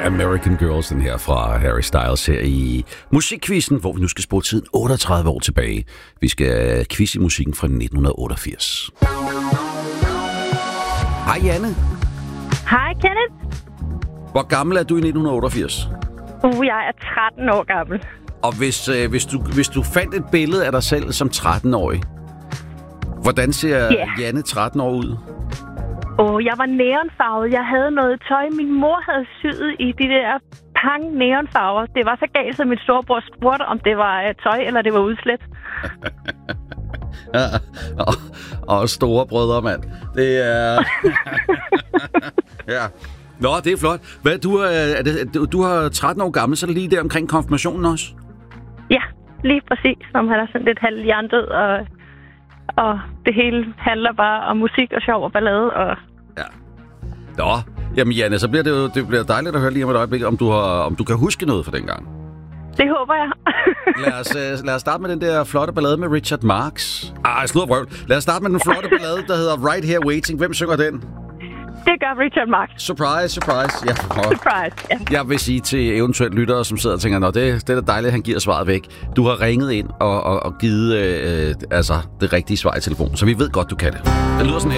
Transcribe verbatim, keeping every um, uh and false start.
American Girls, den her fra Harry Styles her i Musikquizzen, hvor vi nu skal spole tiden otteogtredive år tilbage. Vi skal quiz i musikken fra nitten otteogfirs. Hej Janne. Hej Kenneth. Hvor gammel er du i nitten otteogfirs? Uh, jeg er tretten år gammel. Og hvis, øh, hvis, du, hvis du fandt et billede af dig selv som tretten-årig, hvordan ser yeah. Janne tretten år ud? Oh, jeg var neonfarvet. Jeg havde noget tøj, min mor havde syet i de der pang neonfarver. Det var så galt, at min storebror spurgte, om det var uh, tøj, eller det var udslæt. Ja, og, og store brødre, mand. Det er... ja. Nå, det er flot. Hvad, du, er det, du, du har tretten år gammel, så er det lige der omkring konfirmationen også? Ja, lige præcis. Som han er sådan lidt halvhjertet, og, og det hele handler bare om musik og sjov og ballade. Og... Ja. Nå, jamen Janne, så bliver det jo det bliver dejligt at høre lige om et øjeblik, om du, har, om du kan huske noget fra dengang. Det håber jeg. lad, os, lad os starte med den der flotte ballade med Richard Marx. Ah, slud vrøvl. Lad os starte med den flotte ballade, der hedder Right Here Waiting. Hvem synger den? Det gør Richard Marx. Surprise, surprise. Ja, surprise, ja. Jeg vil sige til eventuelt lyttere, som sidder og tænker, nå, det, det er da dejligt, at han giver svaret væk. Du har ringet ind og, og, og givet øh, altså, det rigtige svar i telefonen, så vi ved godt, du kan det. Det lyder sådan her.